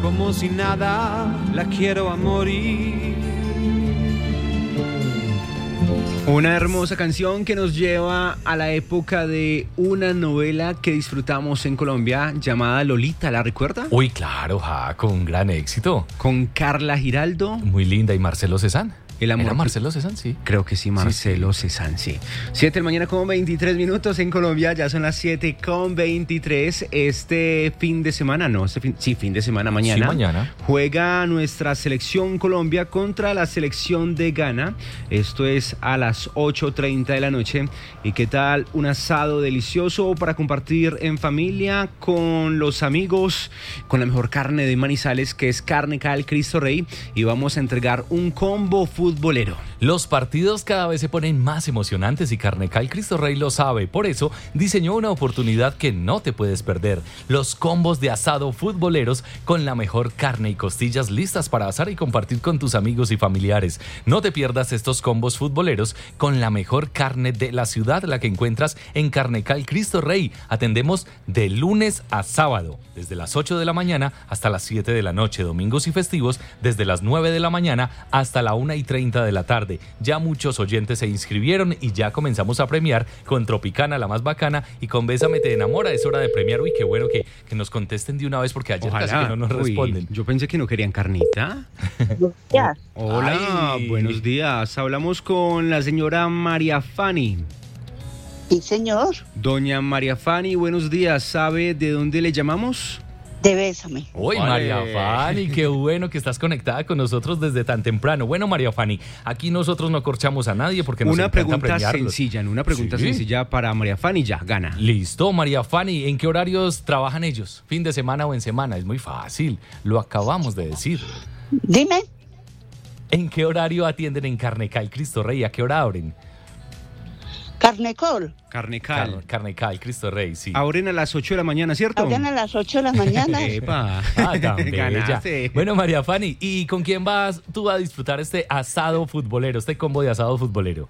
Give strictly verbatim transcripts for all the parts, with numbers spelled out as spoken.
como si nada, la quiero a morir. Una hermosa canción que nos lleva a la época de una novela que disfrutamos en Colombia llamada Lolita, ¿la recuerda? Uy, claro, ja, con un gran éxito. Con Carla Giraldo. Muy linda, y Marcelo Cezanne. El amor. ¿Era Marcelo Cezanne? Sí. Creo que sí, Marcelo sí, sí. Cezanne, sí. siete de la mañana con veintitrés minutos en Colombia, ya son las siete con veintitrés. Este fin de semana, no, este fin, sí, fin de semana, mañana. Sí, mañana. Juega nuestra selección Colombia contra la selección de Ghana. Esto es a las ocho treinta de la noche. ¿Y qué tal? Un asado delicioso para compartir en familia con los amigos, con la mejor carne de Manizales, que es Carne Cal Cristo Rey. Y vamos a entregar un combo futbolero. Los partidos cada vez se ponen más emocionantes y Carnecal Cristo Rey lo sabe. Por eso diseñó una oportunidad que no te puedes perder. Los combos de asado futboleros con la mejor carne y costillas listas para asar y compartir con tus amigos y familiares. No te pierdas estos combos futboleros con la mejor carne de la ciudad, la que encuentras en Carnecal Cristo Rey. Atendemos de lunes a sábado, desde las ocho de la mañana hasta las siete de la noche. Domingos y festivos desde las nueve de la mañana hasta la una y treinta de la tarde. Ya muchos oyentes se inscribieron y ya comenzamos a premiar con Tropicana, la más bacana, y con Bésame te enamora. Es hora de premiar. Uy, qué bueno que, que nos contesten de una vez, porque ayer Ojalá. casi que no nos Uy, responden. yo pensé que no querían carnita. Ya. Hola, Ay. buenos días. Hablamos con la señora María Fanny. Sí, señor. Doña María Fanny, buenos días. ¿Sabe de dónde le llamamos? De Bésame. Uy, Vale. María Fanny, qué bueno que estás conectada con nosotros desde tan temprano. Bueno, María Fanny, aquí nosotros no corchamos a nadie porque nos Una encanta pregunta premiarlos. sencilla, ¿no? Una pregunta Sí. sencilla para María Fanny, ya, gana. Listo, María Fanny, ¿en qué horarios trabajan ellos? ¿Fin de semana o en semana? Es muy fácil, lo acabamos de decir. Dime. ¿En qué horario atienden en Carnecal Cristo Rey? ¿A qué hora abren? Carnecol. Carnecal. Car- Carnecal Cristo Rey, sí. Abren a las ocho de la mañana, ¿cierto? Abren a las ocho de la mañana. Epa. Ah, tan bella. Ganaste. Bueno, María Fanny, ¿y con quién vas tú a disfrutar este asado futbolero, este combo de asado futbolero?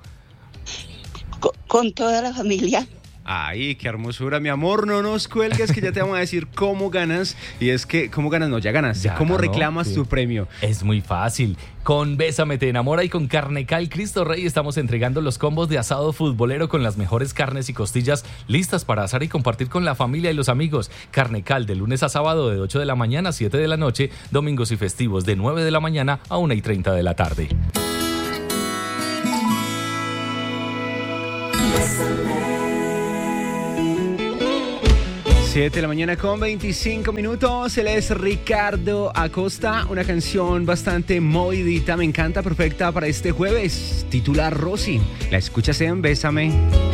Co- con toda la familia. Ay, qué hermosura, mi amor, no nos cuelgues que ya te vamos a decir cómo ganas. Y es que, ¿cómo ganas? No, ya ganas. Ya ¿Cómo ganó, reclamas sí. tu premio? Es muy fácil. Con Bésame te enamora y con Carnecal Cristo Rey estamos entregando los combos de asado futbolero con las mejores carnes y costillas listas para asar y compartir con la familia y los amigos. Carnecal de lunes a sábado de ocho de la mañana a siete de la noche, domingos y festivos de nueve de la mañana a una y treinta de la tarde. siete de la mañana con veinticinco minutos. Él es Ricardo Acosta. Una canción bastante movidita. Me encanta, perfecta para este jueves. Titula Rosy. La escuchas en Bésame.